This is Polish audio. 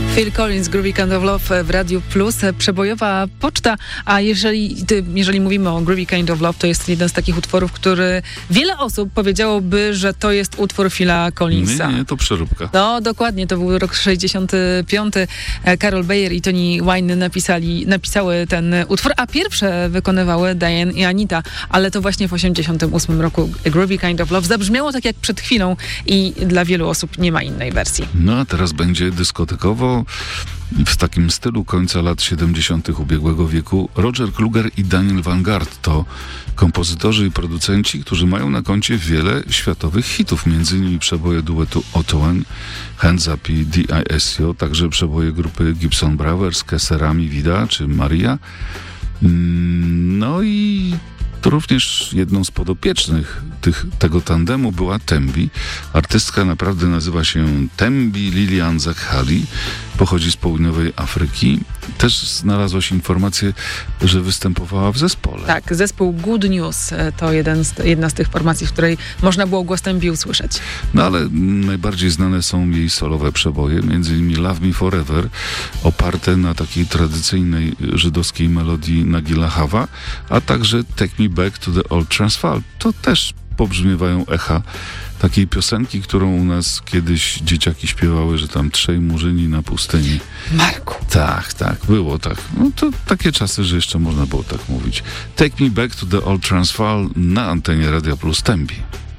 Phil Collins, Groovy Kind of Love w Radiu Plus, przebojowa poczta, a jeżeli mówimy o Groovy Kind of Love, to jest jeden z takich utworów, który wiele osób powiedziałoby, że to jest utwór Phila Collinsa. Nie, to przeróbka. No, dokładnie, to był rok 65. Carol Bayer i Tony Wine napisały ten utwór, a pierwsze wykonywały Diane i Anita, ale to właśnie w 88 roku Groovy Kind of Love zabrzmiało tak jak przed chwilą i dla wielu osób nie ma innej wersji. No, a teraz będzie dyskotekowo w takim stylu końca lat 70. ubiegłego wieku. Roger Kluger i Daniel Vanguard to kompozytorzy i producenci, którzy mają na koncie wiele światowych hitów, między innymi przeboje duetu Otoen, Hands Up i D.I.S.O., także przeboje grupy Gibson Brothers, Kesserami Vida czy Maria. No i to również jedną z podopiecznych tego tandemu była Tembi. Artystka naprawdę nazywa się Tembi Lilian Zakhali. Pochodzi z południowej Afryki. Też znalazła się informację, że występowała w zespole. Tak, zespół Good News to jedna z tych formacji, w której można było głos Tembi usłyszeć. No ale najbardziej znane są jej solowe przeboje, między innymi Love Me Forever, oparte na takiej tradycyjnej żydowskiej melodii Nagila Hawa, a także Take Me Back to the Old Transvaal. To też pobrzmiewają echa takiej piosenki, którą u nas kiedyś dzieciaki śpiewały, że tam trzej murzyni na pustyni. Marku. Tak, było tak. No to takie czasy, że jeszcze można było tak mówić. Take Me Back to the Old Transvaal na antenie Radia Plus Tembi.